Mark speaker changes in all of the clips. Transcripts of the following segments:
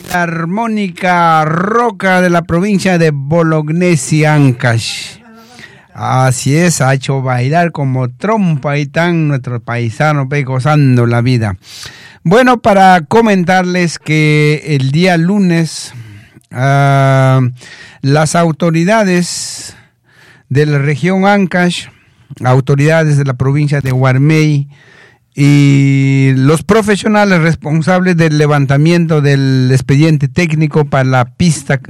Speaker 1: la armónica roca de la provincia de Bolognesi, Ancash. Así es, ha hecho bailar como trompa y tan nuestros paisanos gozando la vida. Bueno, para comentarles que el día lunes las autoridades de la región Ancash, autoridades de la provincia de Guarmey y los profesionales responsables del levantamiento del expediente técnico para la pista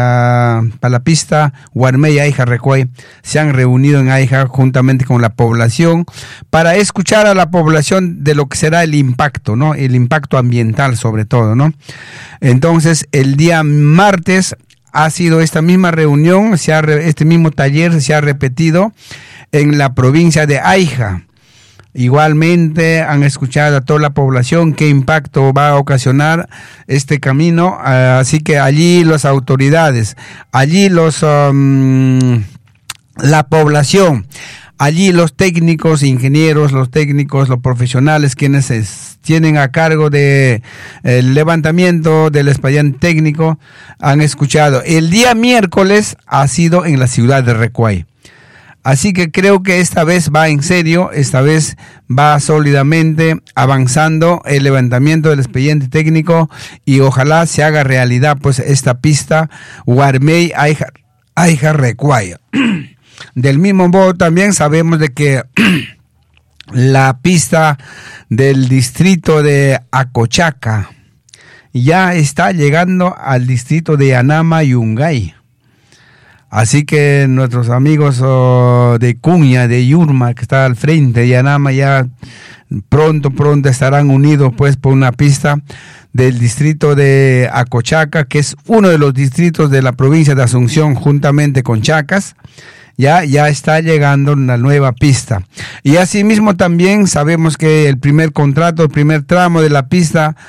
Speaker 1: Guarmey Aija Recuay se han reunido en Aija juntamente con la población para escuchar a la población de lo que será el impacto, ¿no? El impacto ambiental sobre todo, ¿no? Entonces, el día martes ha sido esta misma reunión, este mismo taller se ha repetido en la provincia de Aija. Igualmente han escuchado a toda la población qué impacto va a ocasionar este camino, así que allí las autoridades, allí la población, allí los técnicos, ingenieros, los profesionales quienes tienen a cargo de el levantamiento del expediente técnico han escuchado. El día miércoles ha sido en la ciudad de Recuay. Así que creo que esta vez va en serio, esta vez va sólidamente avanzando el levantamiento del expediente técnico y ojalá se haga realidad pues esta pista Guarmey Aija Recuay. Del mismo modo también sabemos de que la pista del distrito de Acochaca ya está llegando al distrito de Yanama y Yungay. Así que nuestros amigos de Cuña, de Yurma, que está al frente de Yanama, ya pronto estarán unidos pues por una pista del distrito de Acochaca, que es uno de los distritos de la provincia de Asunción, juntamente con Chacas. Ya está llegando una nueva pista. Y asimismo también sabemos que el primer tramo de la pista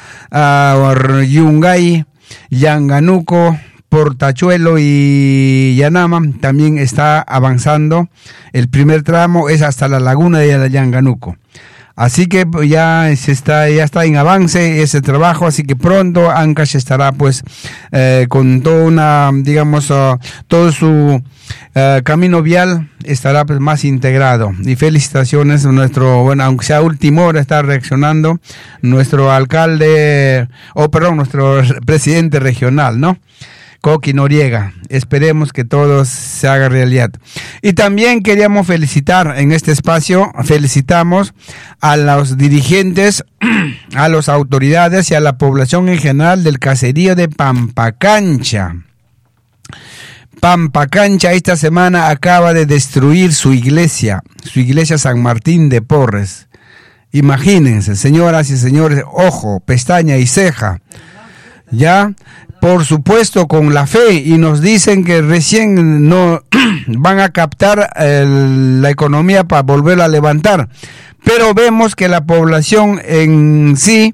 Speaker 1: Yungay, Yanganuco, Portachuelo y Yanama también está avanzando. El primer tramo es hasta la laguna de Yanganuco. Así que ya está en avance ese trabajo, así que pronto Ancash estará pues con toda todo su camino vial estará pues más integrado. Y felicitaciones a nuestro, aunque sea última hora está reaccionando nuestro nuestro presidente regional, ¿no? Coqui Noriega. Esperemos que todo se haga realidad. Y también queríamos felicitar en este espacio, felicitamos a los dirigentes, a las autoridades y a la población en general del caserío de Pampacancha. Pampacancha esta semana acaba de destruir su iglesia San Martín de Porres. Imagínense, señoras y señores, ojo, pestaña y ceja. Ya, por supuesto con la fe, y nos dicen que recién no van a captar la economía para volverla a levantar, pero vemos que la población en sí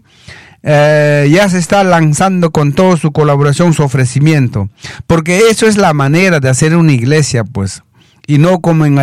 Speaker 1: ya se está lanzando con toda su colaboración, su ofrecimiento, porque eso es la manera de hacer una iglesia, pues, y no como en